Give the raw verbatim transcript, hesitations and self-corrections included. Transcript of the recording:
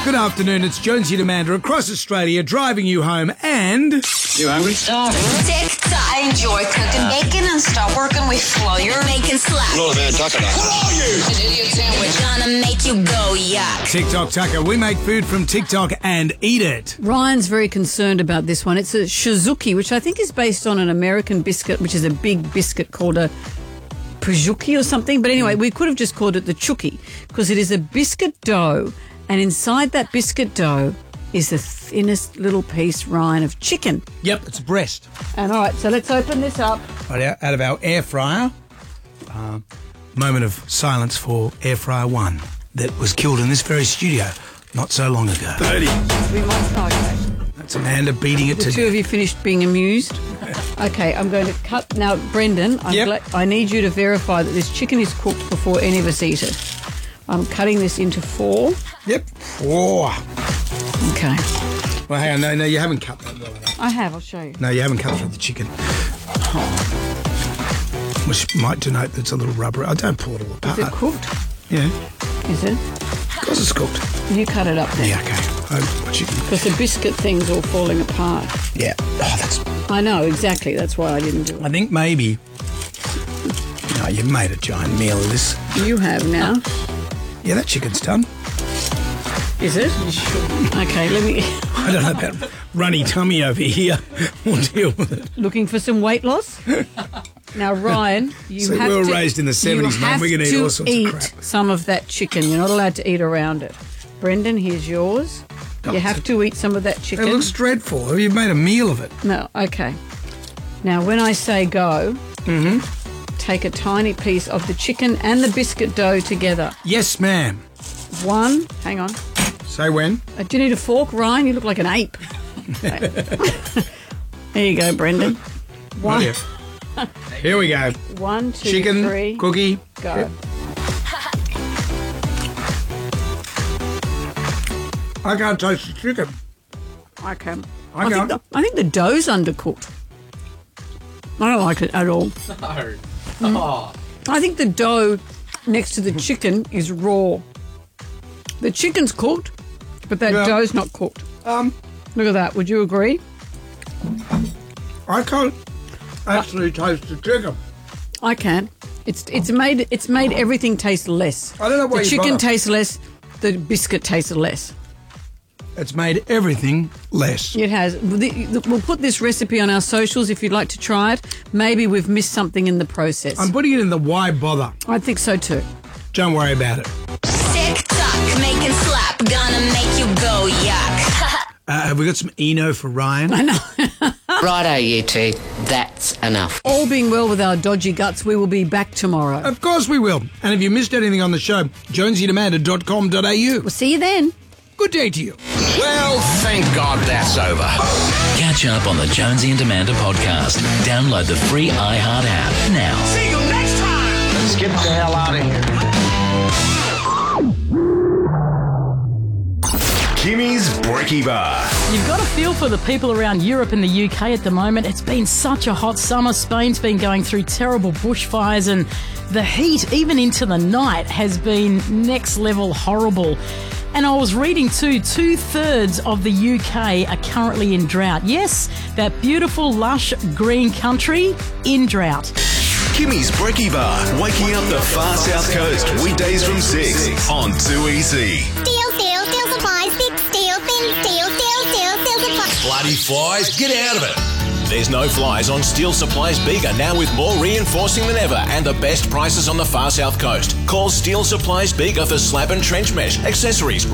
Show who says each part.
Speaker 1: Good afternoon, it's Jonesy and Amanda across Australia driving you home and...
Speaker 2: You hungry?
Speaker 3: Starving. TikTok. I enjoy cooking bacon and stop working with flour. Bacon slap.
Speaker 2: Lord man, taco. What are you?
Speaker 3: An idiot sandwich. Gonna make you go yuck.
Speaker 1: TikTok Tucker. We make food from TikTok and eat it.
Speaker 4: Ryan's very concerned about this one. It's a Shizuki, which I think is based on an American biscuit, which is a big biscuit called a Pajuki or something. But anyway, we could have just called it the Chuki because it is a biscuit dough. And inside that biscuit dough is the thinnest little piece, Ryan, of chicken.
Speaker 1: Yep, it's breast.
Speaker 4: And all right, so let's open this up.
Speaker 1: Right out, out of our air fryer. Uh, moment of silence for air fryer one that was killed in this very studio not so long ago.
Speaker 2: thirty.
Speaker 4: We must know, okay.
Speaker 1: That's Amanda beating it
Speaker 4: The
Speaker 1: to
Speaker 4: two of you finished being amused. Okay, I'm going to cut now, Brendan. I'm
Speaker 1: Yep.
Speaker 4: gla- I need you to verify that this chicken is cooked before any of us eat it. I'm cutting this into four.
Speaker 1: Yep. Four.
Speaker 4: Okay,
Speaker 1: Well, hang on. No, no, you haven't cut that well enough.
Speaker 4: I have. I'll show you.
Speaker 1: No, you haven't cut through the chicken. Which might denote that it's a little rubbery. I don't pull it all apart.
Speaker 4: Is it cooked?
Speaker 1: Yeah.
Speaker 4: Is it?
Speaker 1: Of course it's cooked.
Speaker 4: You cut it up then.
Speaker 1: Yeah, okay. Oh, chicken.
Speaker 4: Because the biscuit thing's all falling apart.
Speaker 1: Yeah. Oh, that's...
Speaker 4: I know, exactly. That's why I didn't do
Speaker 1: I
Speaker 4: it.
Speaker 1: think maybe... No, you've made a giant meal of this.
Speaker 4: You have now.
Speaker 1: Yeah, that chicken's done.
Speaker 4: Is it? Okay, let me...
Speaker 1: I don't know about runny tummy over here. We'll deal with it.
Speaker 4: Looking for some weight loss? Now, Ryan, you
Speaker 1: See,
Speaker 4: have
Speaker 1: we were
Speaker 4: to...
Speaker 1: raised in the seventies,
Speaker 4: you
Speaker 1: Mum.
Speaker 4: have
Speaker 1: We're gonna eat
Speaker 4: to
Speaker 1: all sorts of
Speaker 4: eat
Speaker 1: crap.
Speaker 4: some of that chicken. You're not allowed to eat around it. Brendan, here's yours.
Speaker 1: Oh,
Speaker 4: You have to eat some of that
Speaker 1: It
Speaker 4: chicken.
Speaker 1: looks dreadful. You've made a meal of it.
Speaker 4: No, okay. Now, when I say go,
Speaker 1: Mm-hmm.
Speaker 4: take a tiny piece of the chicken and the biscuit dough together.
Speaker 1: Yes, ma'am.
Speaker 4: One, hang on.
Speaker 1: Say when.
Speaker 4: Uh, do you need a fork, Ryan? You look like an ape. There you go, Brendan. One,
Speaker 1: Right here. Here we go.
Speaker 4: one, two,
Speaker 1: Chicken,
Speaker 4: three,
Speaker 1: cookie.
Speaker 4: go.
Speaker 1: Yep. I can't taste the chicken.
Speaker 4: I can.
Speaker 1: I
Speaker 4: I, think
Speaker 1: can't.
Speaker 4: the, I think the dough's undercooked. I don't like it at all.
Speaker 5: No. Oh.
Speaker 4: I think the dough next to the chicken is raw. The chicken's cooked, but that
Speaker 1: Yeah.
Speaker 4: dough's not cooked.
Speaker 1: Um,
Speaker 4: Look at that. Would you agree?
Speaker 1: I can't actually taste the chicken.
Speaker 4: I can. It's it's made it's made everything taste less.
Speaker 1: I don't know why
Speaker 4: the
Speaker 1: you
Speaker 4: chicken
Speaker 1: bother.
Speaker 4: tastes less. The biscuit tastes less.
Speaker 1: It's made everything less.
Speaker 4: It has. The- We'll put this recipe on our socials if you'd like to try it. Maybe we've missed something in the process.
Speaker 1: I'm putting it in the why bother.
Speaker 4: I think so too.
Speaker 1: Don't worry about it.
Speaker 3: TikTok. Making slap. Gonna make you go yuck.
Speaker 1: Uh, have we got some Eno for Ryan?
Speaker 4: I know.
Speaker 6: Righto, you two. That's enough.
Speaker 4: All being well with our dodgy guts, we will be back tomorrow.
Speaker 1: Of course we will. And if you missed anything on the show, jonesy and amanda dot com dot a u.
Speaker 4: We'll see you then.
Speaker 1: Good day to you.
Speaker 7: Well, thank God that's over.
Speaker 8: Catch up on the Jonesy and Amanda podcast. Download the free iHeart app now.
Speaker 7: See you next time. Let's get the hell out of here. Kimmy's Brekkie Bar.
Speaker 9: You've got a feel for the people around Europe and the U K at the moment. It's been such a hot summer. Spain's been going through terrible bushfires and the heat, even into the night, has been next level horrible. And I was reading too, two-thirds of the U K are currently in drought. Yes, that beautiful, lush, green country in drought.
Speaker 7: Kimmy's Brekkie Bar, waking up the far south coast, weekdays from six on two E C.
Speaker 10: Steel, steel, steel supplies, big steel, thin steel, steel, steel, steel supplies.
Speaker 7: Bloody flies, get out of it. There's no flies on Steel Supplies Bega, now with more reinforcing than ever and the best prices on the far south coast. Call Steel Supplies Bega for slab and trench mesh, accessories,